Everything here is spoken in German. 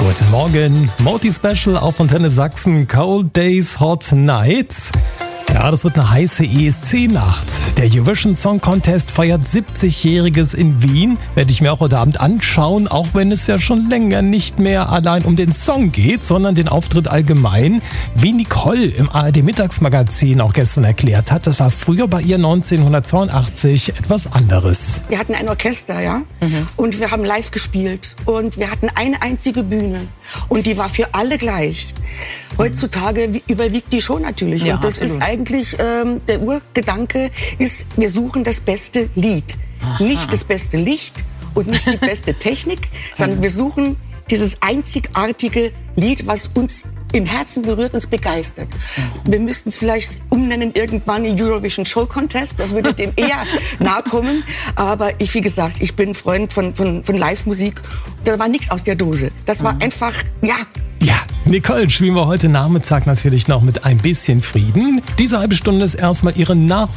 Guten Morgen, Multi-Special auf Antenne Sachsen, Cold Days, Hot Nights. Ja, das wird eine heiße ESC-Nacht. Der Eurovision Song Contest feiert 70-Jähriges in Wien. Werde ich mir auch heute Abend anschauen, auch wenn es ja schon länger nicht mehr allein um den Song geht, sondern den Auftritt allgemein. Wie Nicole im ARD-Mittagsmagazin auch gestern erklärt hat, das war früher bei ihr 1982 etwas anderes. Wir hatten ein Orchester, ja, und wir haben live gespielt und wir hatten eine einzige Bühne und die war für alle gleich. Heutzutage überwiegt die schon natürlich. Ja, und das absolut. ist eigentlich, der Urgedanke ist, wir suchen das beste Lied. Nicht das beste Licht und nicht die beste Technik, sondern wir suchen dieses einzigartige Lied, was uns im Herzen berührt, uns begeistert. Wir müssten es vielleicht umnennen irgendwann in Eurovision Show Contest, das würde dem eher nahe kommen. Aber wie gesagt, ich bin Freund von Live-Musik. Da war nichts aus der Dose. Das war einfach, ja. Ja, Nicole spielen wir heute Nachmittag natürlich noch mit ein bisschen Frieden. Diese halbe Stunde ist erstmal ihre